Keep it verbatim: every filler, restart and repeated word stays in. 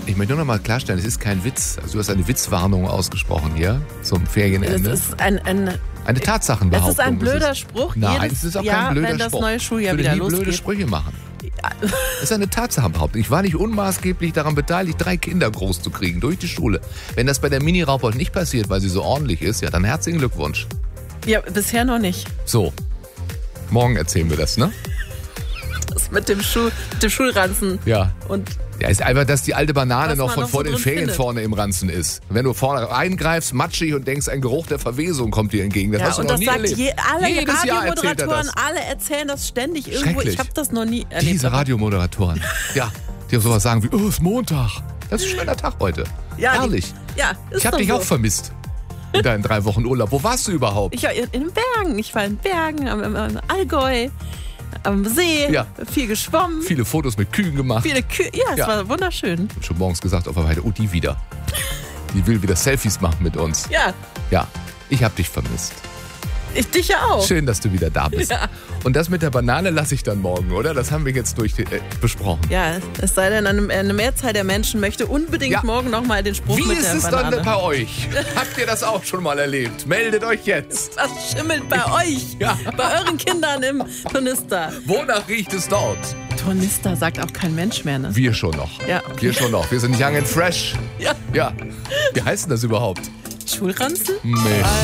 Ich möchte nur noch mal klarstellen, es ist kein Witz. Also du hast eine Witzwarnung ausgesprochen hier zum Ferienende. Das ist ein, ein eine Tatsachenbehauptung. Das ist ein blöder ist, Spruch. Nein, Jedes es ist auch Jahr, kein blöder wenn das Spruch. neue Schuljahr ich würde wieder nie losgeht. blöde Sprüche machen. Das ist eine Tatsachenbehauptung. Ich war nicht unmaßgeblich daran beteiligt, drei Kinder groß zu kriegen durch die Schule. Wenn das bei der Mini-Raupold nicht passiert, weil sie so ordentlich ist, ja, dann herzlichen Glückwunsch. Ja, bisher noch nicht. So, morgen erzählen wir das, ne? Das mit dem, Schuh, mit dem Schulranzen. Ja. Und Ja, ist einfach, dass die alte Banane Was noch man von noch vor so den drin Ferien findet. vorne im Ranzen ist. Wenn du vorne reingreifst, matschig und denkst, ein Geruch der Verwesung kommt dir entgegen. Das ja, hast du und noch das nie sagt erlebt. je, alle Jedes Jahr erzählt er Radiomoderatoren, das. alle erzählen das ständig irgendwo. Schrecklich. Ich habe das noch nie erlebt. Diese Radiomoderatoren. Ja, die sowas sagen wie, oh, es ist Montag. Das ist ein schöner Tag heute. Ja, Herrlich. Die, ja, ist Ich habe doch dich so. auch vermisst. In deinen drei Wochen Urlaub. Wo warst du überhaupt? Ich war in den Bergen. Ich war in Bergen, am, am, am Allgäu, am See, Ja. viel geschwommen. Viele Fotos mit Kühen gemacht. Viele Kühe. Ja, es Ja. war wunderschön. Ich hab schon morgens gesagt auf der Weide, oh, die wieder. Die will wieder Selfies machen mit uns. Ja, Ja, ich habe dich vermisst. ich dich ja auch. Schön, dass du wieder da bist. Ja. Und das mit der Banane lasse ich dann morgen, oder? Das haben wir jetzt durch äh, besprochen. Ja, es sei denn, eine, eine Mehrzahl der Menschen möchte unbedingt Ja. morgen nochmal den Spruch Wie mit ist der es Banane. dann bei euch? Habt ihr das auch schon mal erlebt? Meldet euch jetzt. Was schimmelt bei euch? Ja. Bei euren Kindern im Tornister. Wonach riecht es dort? Tornister sagt auch kein Mensch mehr, ne? Wir schon noch. Ja, okay. Wir schon noch. Wir sind young and fresh. Ja. Ja. Wie heißt denn das überhaupt? Schulranzen? Nee.